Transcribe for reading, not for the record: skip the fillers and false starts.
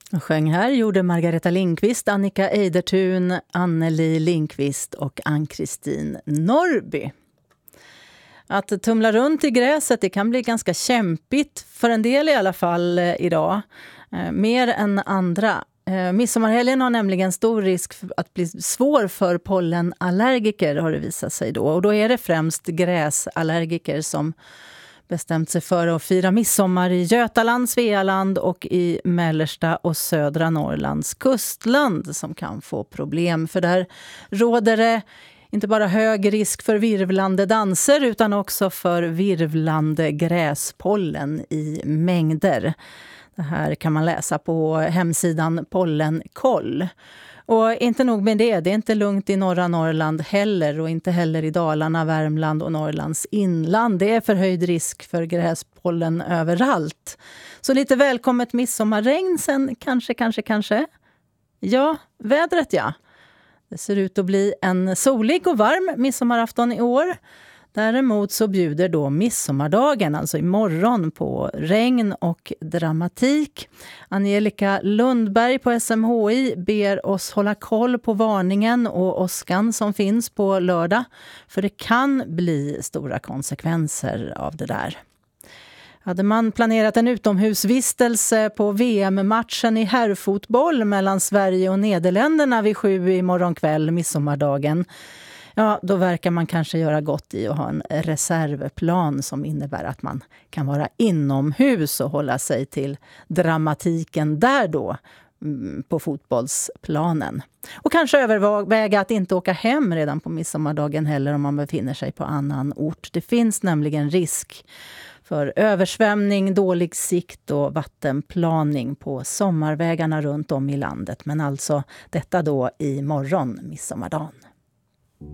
Och sjöng här gjorde Margareta Lindqvist, Annika Eidertun, Anneli Lindqvist och Ann-Kristin Norrby. Att tumla runt i gräset, det kan bli ganska kämpigt för en del i alla fall idag. Mer än andra. Midsommarhelgen har nämligen stor risk att bli svår för pollenallergiker, har det visat sig då. Och då är det främst gräsallergiker som bestämt sig för att fira midsommar i Götaland, Svealand och i mellersta och södra Norrlands kustland som kan få problem. För där råder det inte bara hög risk för virvlande danser utan också för virvlande gräspollen i mängder. Det här kan man läsa på hemsidan Pollenkoll. Och inte nog med det, det är inte lugnt i norra Norrland heller och inte heller i Dalarna, Värmland och Norrlands inland. Det är förhöjd risk för gräspollen överallt. Så lite välkommet midsommarregn sen, kanske. Ja, vädret ja. Det ser ut att bli en solig och varm midsommarafton i år. Däremot så bjuder då midsommardagen, alltså imorgon, på regn och dramatik. Angelica Lundberg på SMHI ber oss hålla koll på varningen och åskan som finns på lördag. För det kan bli stora konsekvenser av det där. Hade man planerat en utomhusvistelse på VM-matchen i herrfotboll mellan Sverige och Nederländerna vid 7 imorgon kväll, midsommardagen, ja, då verkar man kanske göra gott i att ha en reservplan som innebär att man kan vara inomhus och hålla sig till dramatiken där då på fotbollsplanen. Och kanske överväga att inte åka hem redan på midsommardagen heller om man befinner sig på annan ort. Det finns nämligen risk för översvämning, dålig sikt och vattenplaning på sommarvägarna runt om i landet. Men alltså detta då imorgon, midsommardagen.